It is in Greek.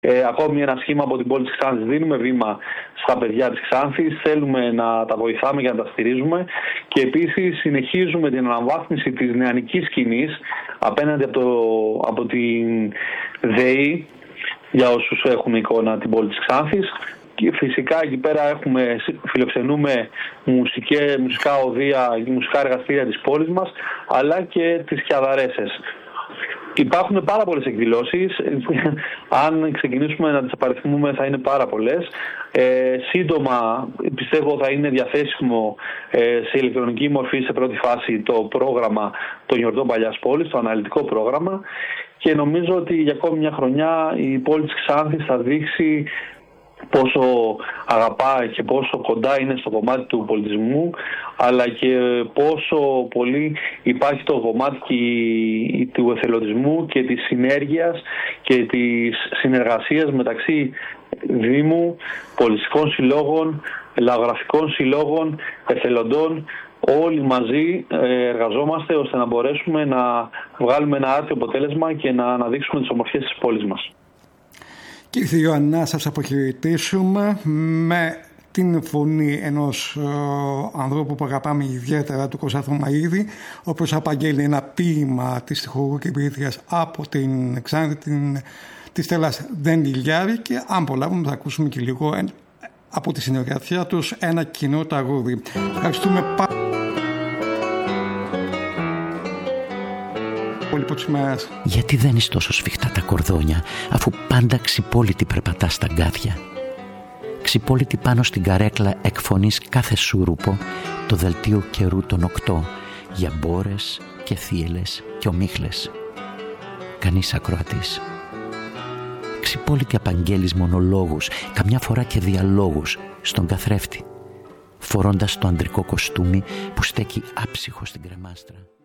Ακόμη ένα σχήμα από την πόλη της Ξάνθης. Δίνουμε βήμα στα παιδιά της Ξάνθης, θέλουμε να τα βοηθάμε και να τα στηρίζουμε και επίσης συνεχίζουμε την αναβάθμιση της νεανικής σκηνής απέναντι από την ΔΕΗ, για όσους έχουν εικόνα την πόλη της Ξάνθης. Και φυσικά εκεί πέρα φιλοξενούμε μουσικά οδεία, μουσικά εργαστήρια της πόλης μας, αλλά και τις χιαδαρέσες. Υπάρχουν πάρα πολλές εκδηλώσεις, αν ξεκινήσουμε να τις απαριθμούμε θα είναι πάρα πολλές. Σύντομα πιστεύω θα είναι διαθέσιμο σε ηλεκτρονική μορφή σε πρώτη φάση το πρόγραμμα των γιορτών Παλιάς Πόλης, το αναλυτικό πρόγραμμα, και νομίζω ότι για ακόμη μια χρονιά η πόλη της Ξάνθης θα δείξει πόσο αγαπά και πόσο κοντά είναι στο κομμάτι του πολιτισμού, αλλά και πόσο πολύ υπάρχει το κομμάτι του εθελοντισμού και της συνέργειας και της συνεργασίας μεταξύ Δήμου, πολιτιστικών συλλόγων, λαογραφικών συλλόγων, εθελοντών. Όλοι μαζί εργαζόμαστε ώστε να μπορέσουμε να βγάλουμε ένα άρτιο αποτέλεσμα και να αναδείξουμε τις ομορφιές της πόλης μας. Κύριε Ιωάννη, να σας αποχαιρετήσουμε με την φωνή ενός ανθρώπου που αγαπάμε ιδιαίτερα, του Κώστα Θωμαΐδη, ο οποίος απαγγέλει ένα ποίημα της χορού και πυρήθειας από την Ξάνθη της Στέλλας Δεντιλιάρη, και αν προλάβουμε θα ακούσουμε και λίγο από τη συνεργασία τους ένα κοινό τραγούδι. Ευχαριστούμε πολύ. Γιατί δεν είσαι τόσο σφιχτά τα κορδόνια, αφού πάντα ξυπόλυτη περπατά στα γκάθια? Ξυπόλυτη πάνω στην καρέκλα εκφωνείς κάθε σούρουπο το δελτίο καιρού των 8 για μπόρες και θύελες και ομίχλες. Κανείς ακροατής. Ξυπόλυτη απαγγέλεις μονολόγους, καμιά φορά και διαλόγους στον καθρέφτη, φορώντας το ανδρικό κοστούμι που στέκει άψυχο στην κρεμάστρα.